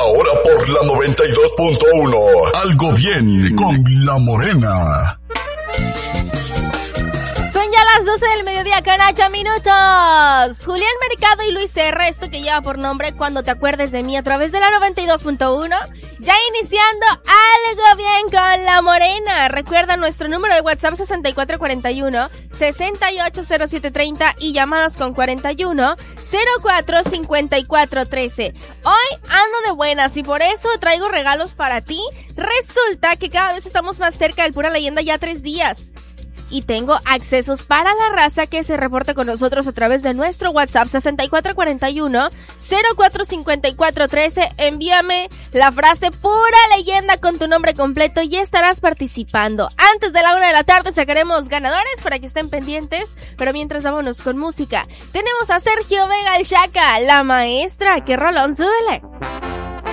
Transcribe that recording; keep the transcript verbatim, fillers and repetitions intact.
Ahora por la noventa y dos punto uno. Algo bien con La Morena. Son ya las doce del mediodía con ocho minutos. Julián Mercado y Luis R. Esto que lleva por nombre Cuando te acuerdes de mí a través de la noventa y dos punto uno. Ya iniciando Algo bien con La Morena. Recuerda nuestro número de WhatsApp sesenta y cuatro cuarenta y uno, sesenta y ocho cero siete treinta y llamadas con cuarenta y uno, cero cuatro cincuenta y cuatro trece. Hoy ando de buenas y por eso traigo regalos para ti. Resulta que cada vez estamos más cerca del Pura Leyenda, ya tres días. Y tengo accesos para la raza que se reporte con nosotros a través de nuestro WhatsApp sesenta y cuatro cuarenta y uno, cero cuatro cincuenta y cuatro trece. Envíame la frase Pura Leyenda con tu nombre completo y estarás participando. Antes de la una de la tarde sacaremos ganadores para que estén pendientes. Pero mientras, vámonos con música. Tenemos a Sergio Vega el Chaca, la maestra. ¡Qué rolón! ¡Súbele!